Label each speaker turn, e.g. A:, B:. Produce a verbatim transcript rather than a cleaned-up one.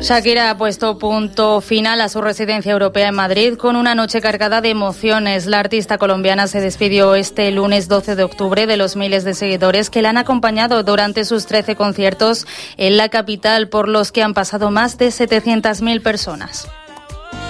A: Shakira ha puesto punto final a su residencia europea en Madrid con una noche cargada de emociones. La artista colombiana se despidió este lunes doce de octubre de los miles de seguidores que la han acompañado durante sus trece conciertos en la capital, por los que han pasado más de setecientas mil personas.